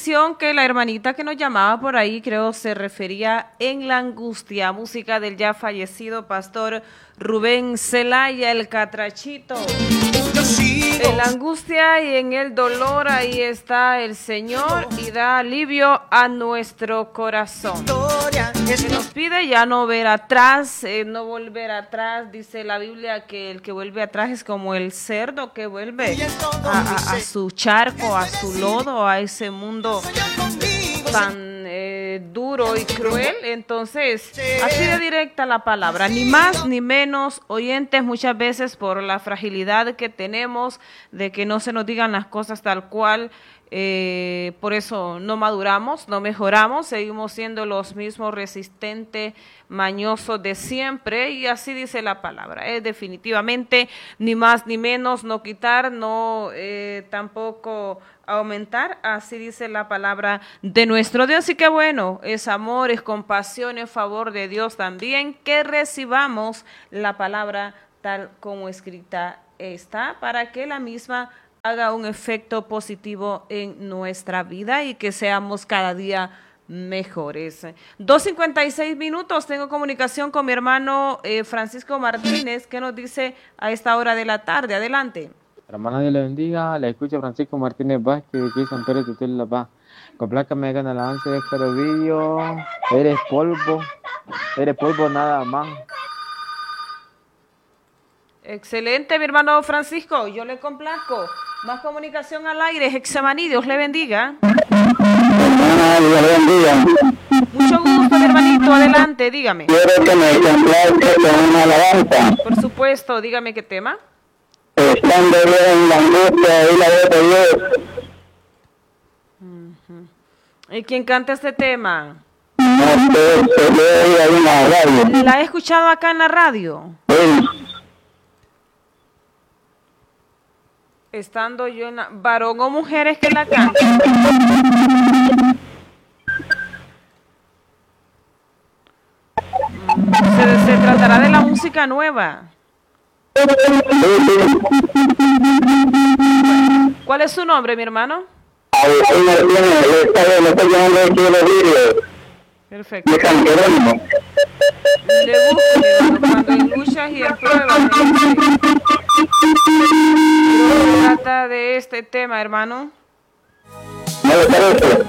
canción que la hermanita que nos llamaba por ahí, creo se refería En la angustia, música del ya fallecido pastor Rubén Celaya, el Catrachito. En la angustia y en el dolor ahí está el Señor y da alivio a nuestro corazón. Se nos pide ya no ver atrás, no volver atrás. Dice la Biblia que el que vuelve atrás es como el cerdo que vuelve a su charco, a su lodo, a ese mundo tan duro y cruel. Entonces, así de directa la palabra, ni más ni menos, oyentes, muchas veces por la fragilidad que tenemos de que no se nos digan las cosas tal cual. Por eso no maduramos, no mejoramos, seguimos siendo los mismos resistentes, mañosos de siempre, y así dice la palabra. Definitivamente, ni más ni menos, no quitar, no tampoco aumentar, así dice la palabra de nuestro Dios. Y que bueno, es amor, es compasión, es favor de Dios también, que recibamos la palabra tal como escrita está, para que la misma haga un efecto positivo en nuestra vida y que seamos cada día mejores. 2:56 minutos, tengo comunicación con mi hermano Francisco Martínez, que nos dice a esta hora de la tarde. Adelante. Hermana, Dios le bendiga, le escucha Francisco Martínez Vázquez, de aquí San Pedro de La Paz. Complácame con el avance de este vídeo. Eres polvo nada más. Excelente, mi hermano Francisco, yo le complazco. Más comunicación al aire, Hexemaní, Dios le bendiga. Dios le bendiga. Mucho gusto, mi hermanito, adelante, dígame. Quiero que me complazca con una alabanza. Por supuesto, dígame qué tema. Estando bien en la angustia y la voz de Dios. ¿Y quién canta este tema? No sé, se ve ahí en la radio. ¿La he escuchado acá en la radio? Sí. Estando yo en la... ¿Varón o mujeres que la cantan? Se tratará de la música nueva. ¿Cuál es su nombre, mi hermano? Perfecto. Le busco, mi hermano, cuando en luchas y en pruebas. Se trata de este tema, hermano. ¿No le parece?